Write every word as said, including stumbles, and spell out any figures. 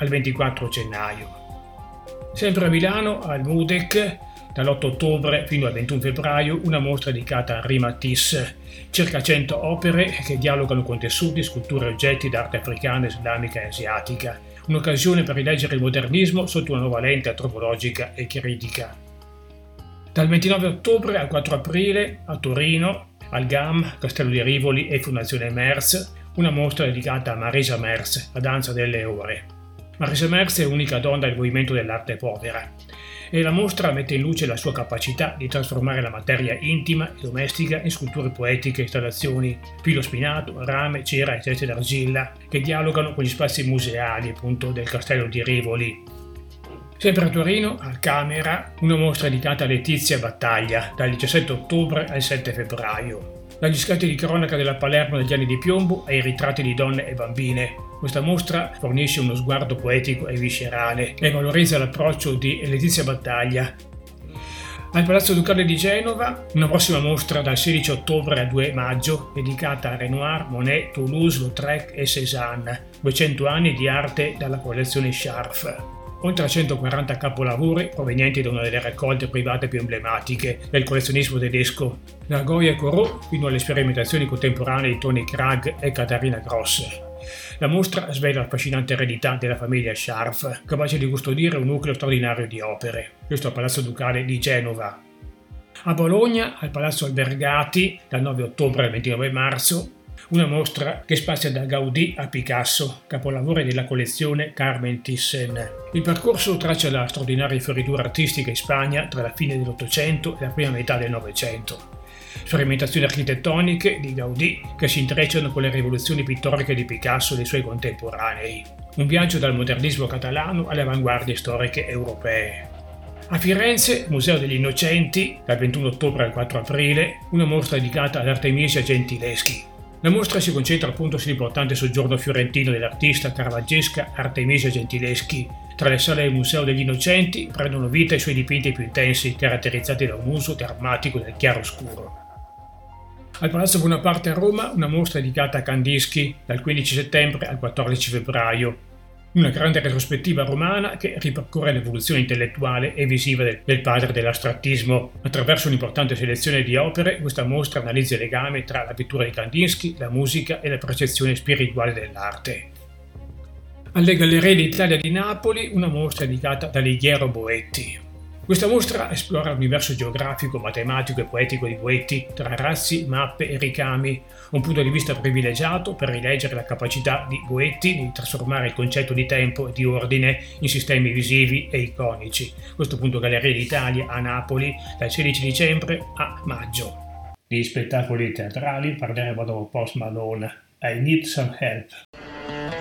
al ventiquattro gennaio. Sempre a Milano, al MUDEC, dall'otto ottobre fino al ventuno febbraio, una mostra dedicata a Henri Matisse, circa cento opere che dialogano con tessuti, sculture e oggetti d'arte africana, islamica e asiatica. Un'occasione per rileggere il modernismo sotto una nuova lente antropologica e critica. Dal ventinove ottobre al quattro aprile, a Torino, al G A M, Castello di Rivoli e Fondazione Merz, una mostra dedicata a Marisa Merz, la danza delle ore. Marisa Merz è unica donna del movimento dell'arte povera e la mostra mette in luce la sua capacità di trasformare la materia intima e domestica in sculture poetiche, installazioni, filo spinato, rame, cera e teste d'argilla che dialogano con gli spazi museali appunto del Castello di Rivoli. Sempre a Torino, al Camera, una mostra dedicata a Letizia Battaglia, dal diciassette ottobre al sette febbraio. Dagli scatti di cronaca della Palermo degli anni di piombo ai ritratti di donne e bambine. Questa mostra fornisce uno sguardo poetico e viscerale e valorizza l'approccio di Letizia Battaglia. Al Palazzo Ducale di Genova, una prossima mostra dal sedici ottobre al due maggio dedicata a Renoir, Monet, Toulouse-Lautrec e Cézanne, duecento anni di arte dalla collezione Scharf. Oltre a centoquaranta capolavori provenienti da una delle raccolte private più emblematiche del collezionismo tedesco, da Goya e Corot fino alle sperimentazioni contemporanee di Tony Cragg e Katharina Gross. La mostra svela l'affascinante eredità della famiglia Scharf, capace di custodire un nucleo straordinario di opere. Questo al Palazzo Ducale di Genova. A Bologna, al Palazzo Albergati, dal nove ottobre al ventinove marzo, una mostra che spazia da Gaudì a Picasso, capolavori della collezione Carmen Thyssen. Il percorso traccia la straordinaria fioritura artistica in Spagna tra la fine dell'Ottocento e la prima metà del Novecento. Sperimentazioni architettoniche di Gaudì che si intrecciano con le rivoluzioni pittoriche di Picasso e dei suoi contemporanei. Un viaggio dal modernismo catalano alle avanguardie storiche europee. A Firenze, Museo degli Innocenti, dal ventuno ottobre al quattro aprile, una mostra dedicata ad Artemisia Gentileschi. La mostra si concentra appunto sull'importante soggiorno fiorentino dell'artista caravaggesca Artemisia Gentileschi. Tra le sale del Museo degli Innocenti prendono vita i suoi dipinti più intensi, caratterizzati da un uso drammatico del chiaroscuro. Al Palazzo Bonaparte a Roma, una mostra dedicata a Kandinsky dal quindici settembre al quattordici febbraio. Una grande retrospettiva romana che ripercorre l'evoluzione intellettuale e visiva del, del padre dell'astrattismo. Attraverso un'importante selezione di opere, questa mostra analizza il legame tra la pittura di Kandinsky, la musica e la percezione spirituale dell'arte. Alle Gallerie d'Italia di Napoli, una mostra dedicata da Alighiero Boetti. Questa mostra esplora l'universo geografico, matematico e poetico di Boetti tra razzi, mappe e ricami, un punto di vista privilegiato per rileggere la capacità di Boetti di trasformare il concetto di tempo e di ordine in sistemi visivi e iconici. Questo appunto Gallerie d'Italia a Napoli dal sedici dicembre a maggio. Di spettacoli teatrali parleremo dopo Post Malone. I Need Some Help.